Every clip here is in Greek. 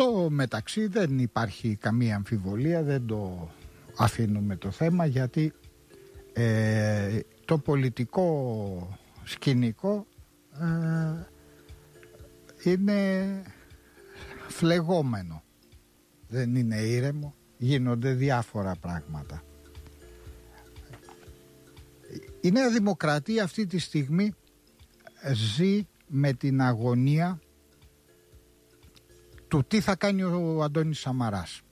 Στο μεταξύ δεν υπάρχει καμία αμφιβολία, δεν το αφήνουμε το θέμα, γιατί το πολιτικό σκηνικό είναι φλεγόμενο, δεν είναι ήρεμο, γίνονται διάφορα πράγματα. Η Νέα Δημοκρατία αυτή τη στιγμή ζει με την αγωνία του τι θα κάνει ο Αντώνης Σαμαράς.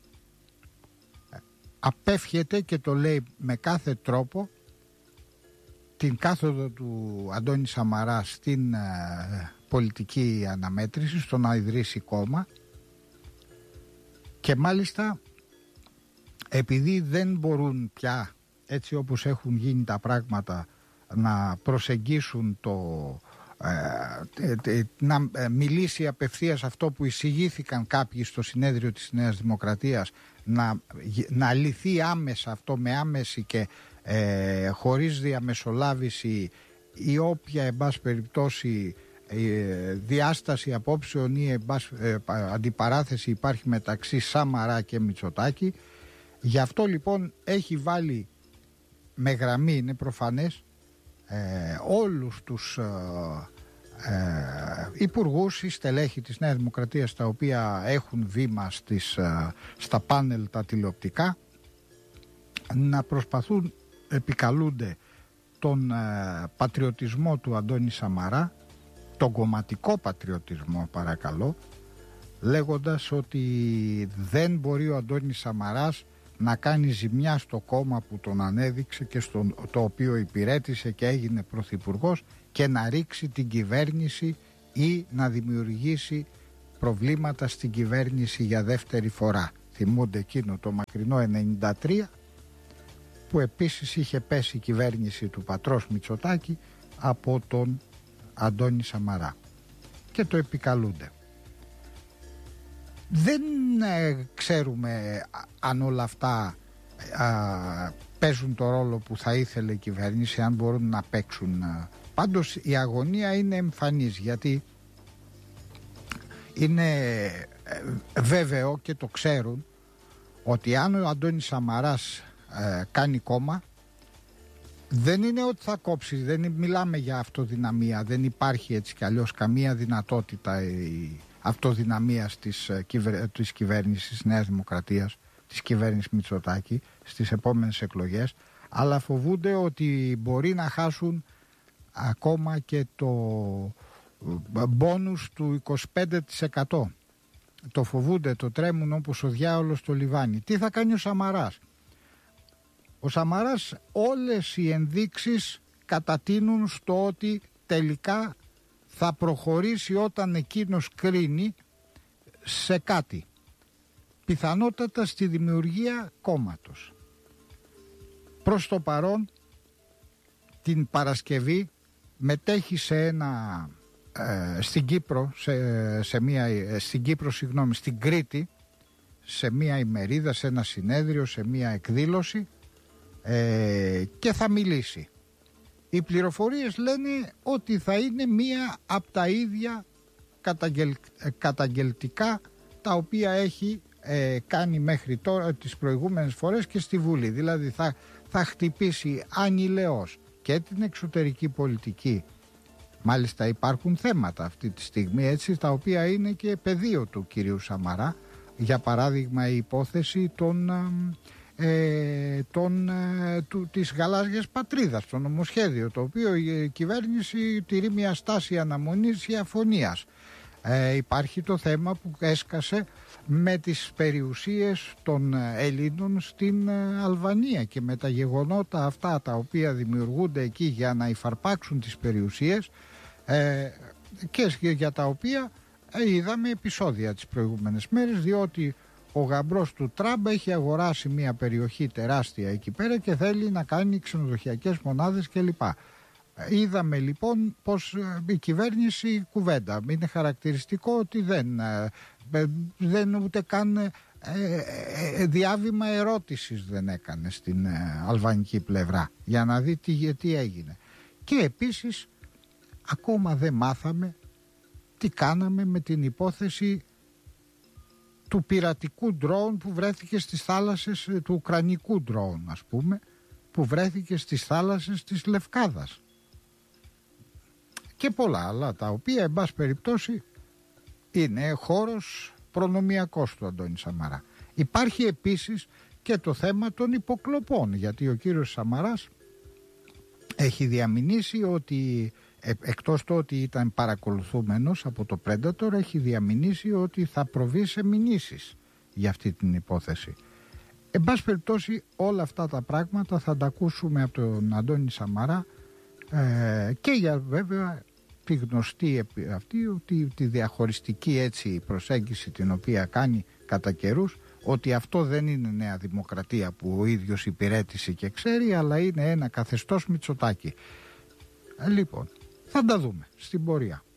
Απέφχεται και το λέει με κάθε τρόπο την κάθοδο του Αντώνη Σαμαρά στην πολιτική αναμέτρηση, στο να ιδρύσει κόμμα, και μάλιστα επειδή δεν μπορούν πια, έτσι όπως έχουν γίνει τα πράγματα, να προσεγγίσουν να μιλήσει απευθείας αυτό που εισηγήθηκαν κάποιοι στο συνέδριο της Νέας Δημοκρατίας, να λυθεί άμεσα αυτό, με άμεση και χωρίς διαμεσολάβηση ή όποια εν πάση περιπτώσει διάσταση απόψεων ή αντιπαράθεση υπάρχει μεταξύ Σαμαρά και Μητσοτάκη. Γι' αυτό λοιπόν έχει βάλει με γραμμή, είναι προφανές, όλους τους υπουργούς ή στελέχη της Νέας Δημοκρατίας, τα οποία έχουν βήμα στα πάνελ τα τηλεοπτικά, να προσπαθούν, επικαλούνται τον πατριωτισμό του Αντώνη Σαμαρά, τον κομματικό πατριωτισμό παρακαλώ, λέγοντας ότι δεν μπορεί ο Αντώνης Σαμαράς να κάνει ζημιά στο κόμμα που τον ανέδειξε και το οποίο υπηρέτησε και έγινε πρωθυπουργός, και να ρίξει την κυβέρνηση ή να δημιουργήσει προβλήματα στην κυβέρνηση για δεύτερη φορά. Θυμούνται εκείνο το μακρινό 93 που επίσης είχε πέσει η κυβέρνηση του πατρός Μητσοτάκη από τον Αντώνη Σαμαρά, και το επικαλούνται. Δεν ξέρουμε αν όλα αυτά παίζουν το ρόλο που θα ήθελε η κυβέρνηση, αν μπορούν να παίξουν. Πάντως η αγωνία είναι εμφανής, γιατί είναι βέβαιο και το ξέρουν ότι αν ο Αντώνης Σαμαράς κάνει κόμμα, δεν είναι ότι θα κόψει, δεν μιλάμε για αυτοδυναμία, δεν υπάρχει έτσι κι αλλιώς καμία δυνατότητα αυτοδυναμίας της κυβέρνησης Νέας Δημοκρατίας, της κυβέρνησης Μητσοτάκη στις επόμενες εκλογές, αλλά φοβούνται ότι μπορεί να χάσουν ακόμα και το μπόνους του 25%. Το φοβούνται, το τρέμουν όπως ο διάολος στο λιβάνι. Τι θα κάνει ο Σαμαράς? Ο Σαμαράς, όλες οι ενδείξεις κατατείνουν στο ότι τελικά θα προχωρήσει όταν εκείνος κρίνει σε κάτι, πιθανότατα στη δημιουργία κόμματος. Προς το παρόν, την Παρασκευή μετέχει στην Κρήτη, σε μια ημερίδα, σε ένα συνέδριο, σε μια εκδήλωση, και θα μιλήσει. Οι πληροφορίες λένε ότι θα είναι μία από τα ίδια καταγγελτικά τα οποία έχει κάνει μέχρι τώρα τις προηγούμενες φορές και στη Βουλή. Δηλαδή θα χτυπήσει ανηλαιώς και την εξωτερική πολιτική. Μάλιστα υπάρχουν θέματα αυτή τη στιγμή, έτσι, τα οποία είναι και πεδίο του κυρίου Σαμαρά. Για παράδειγμα η υπόθεση της γαλάζιας πατρίδας, το νομοσχέδιο, το οποίο η κυβέρνηση τηρεί μια στάση αναμονής ή αφωνίας. Υπάρχει το θέμα που έσκασε με τις περιουσίες των Ελλήνων στην Αλβανία και με τα γεγονότα αυτά τα οποία δημιουργούνται εκεί για να υφαρπάξουν τις περιουσίες, και για τα οποία είδαμε επεισόδια τις προηγούμενες μέρες, διότι ο γαμπρός του Τραμπ έχει αγοράσει μια περιοχή τεράστια εκεί πέρα και θέλει να κάνει ξενοδοχειακές μονάδες κλπ. Είδαμε λοιπόν πως η κυβέρνηση κουβέντα. Είναι χαρακτηριστικό ότι δεν ούτε καν διάβημα ερώτησης δεν έκανε στην αλβανική πλευρά για να δει τι έγινε. Και επίσης ακόμα δεν μάθαμε τι κάναμε με την υπόθεση του πειρατικού ντρόουν που βρέθηκε στις θάλασσες, του ουκρανικού ντρόουν ας πούμε, που βρέθηκε στις θάλασσες της Λευκάδας και πολλά άλλα, τα οποία εν πάση περιπτώσει είναι χώρος προνομιακός του Αντώνη Σαμαρά. Υπάρχει επίσης και το θέμα των υποκλοπών, γιατί ο κύριος Σαμαράς έχει διαμηνήσει ότι εκτός το ότι ήταν παρακολουθούμενος από το Predator, έχει διαμηνήσει ότι θα προβεί σε μηνύσεις για αυτή την υπόθεση. Εν πάση περιπτώσει όλα αυτά τα πράγματα θα τα ακούσουμε από τον Αντώνη Σαμαρά και για βέβαια τη γνωστή αυτή, ότι τη διαχωριστική έτσι προσέγγιση την οποία κάνει κατά καιρούς, ότι αυτό δεν είναι Νέα Δημοκρατία που ο ίδιος υπηρέτησε και ξέρει, αλλά είναι ένα καθεστώς Μητσοτάκη. Λοιπόν, θα τα δούμε στην πορεία.